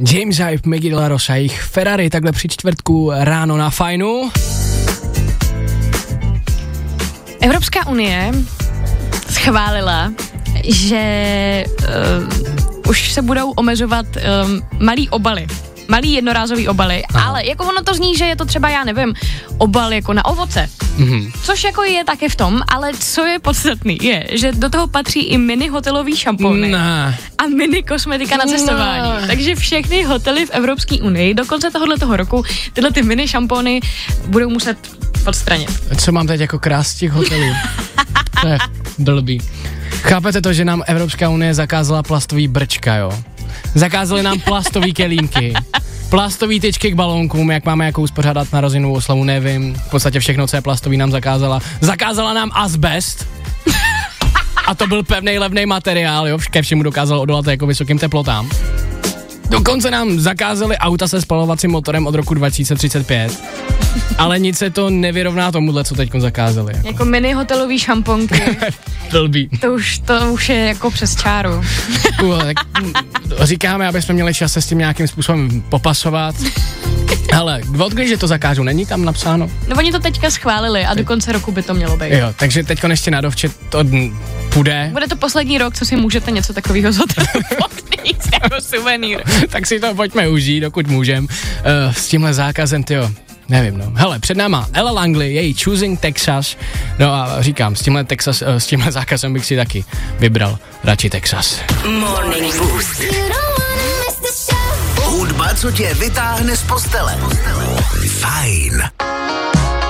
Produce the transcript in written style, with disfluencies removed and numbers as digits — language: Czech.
James Hype, Maggie de la Rosa, jejich Ferrari takhle při čtvrtku ráno na Fajnu. Evropská unie schválila, že už se budou omezovat malý obaly. Malý jednorázový obaly, ale jako ono to zní, že je to třeba, já nevím, obal jako na ovoce. Což jako je také v tom, ale co je podstatný, je, že do toho patří i mini hotelový šampony a mini kosmetika na cestování. Takže všechny hotely v Evropské unii do konce tohoto roku tyhle ty mini šampony budou muset odstranit. Co mám teď jako krás těch hotelů? To je blbý. Chápete to, že nám Evropská unie zakázala plastový brčka, jo? Zakázali nám plastový kelímky, plastový tyčky k balónkům, jak máme jako uspořádat narozenovou oslavu, nevím. V podstatě všechno, co je plastový, nám zakázala. Zakázala nám azbest. A to byl pevnej, levnej materiál, jo? Ke všemu dokázal odolat jako vysokým teplotám. Dokonce nám zakázali auta se spalovacím motorem od roku 2035. Ale nic se to nevyrovná tomuhle, co teďko zakázali. Jako mini hotelový šamponky. Blbý. To už je jako přes čáru. Tak říkáme, aby jsme měli čas se s tím nějakým způsobem popasovat. Hele, odkdy, že to zakážu, není tam napsáno? No oni to teďka schválili a do konce roku by to mělo být. Jo, takže teďko ještě na dovče to půjde. Bude to poslední rok, co si můžete něco takového z hotelu odnést jako suvenýr. Tak si to pojďme užít, dokud můžem. S tímhle zákazem, tyjo. Nevím, no. Hele, před náma Ella Langley, její Choosing Texas. No a říkám, s tímhle zákazem bych si taky vybral radši Texas. Morning Boost. Hudba, co tě vytáhne z postele. Fajn.